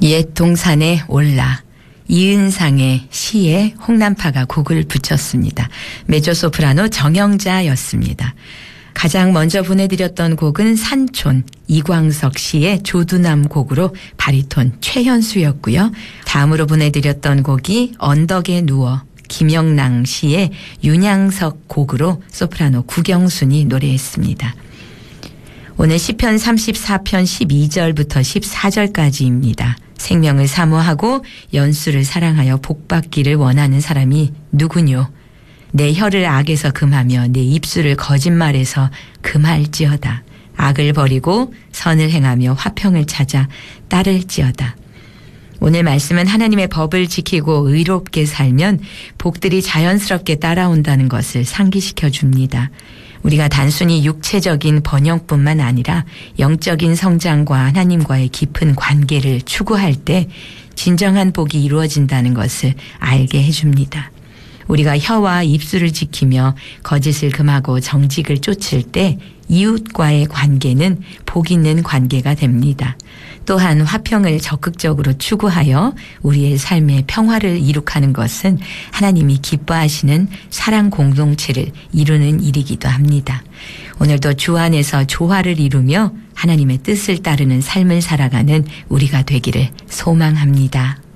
옛 동산에 올라 이은상의 시에 홍남파가 곡을 붙였습니다. 메조소프라노 정영자였습니다. 가장 먼저 보내드렸던 곡은 산촌 이광석 씨의 조두남 곡으로 바리톤 최현수였고요. 다음으로 보내드렸던 곡이 언덕에 누워 김영랑 씨의 윤양석 곡으로 소프라노 구경순이 노래했습니다. 오늘 시편 34편 12절부터 14절까지입니다. 생명을 사모하고 연수를 사랑하여 복받기를 원하는 사람이 누구뇨? 내 혀를 악에서 금하며 내 입술을 거짓말에서 금할지어다. 악을 버리고 선을 행하며 화평을 찾아 따를지어다. 오늘 말씀은 하나님의 법을 지키고 의롭게 살면 복들이 자연스럽게 따라온다는 것을 상기시켜 줍니다. 우리가 단순히 육체적인 번영뿐만 아니라 영적인 성장과 하나님과의 깊은 관계를 추구할 때 진정한 복이 이루어진다는 것을 알게 해줍니다. 우리가 혀와 입술을 지키며 거짓을 금하고 정직을 쫓을 때 이웃과의 관계는 복 있는 관계가 됩니다. 또한 화평을 적극적으로 추구하여 우리의 삶의 평화를 이룩하는 것은 하나님이 기뻐하시는 사랑 공동체를 이루는 일이기도 합니다. 오늘도 주 안에서 조화를 이루며 하나님의 뜻을 따르는 삶을 살아가는 우리가 되기를 소망합니다.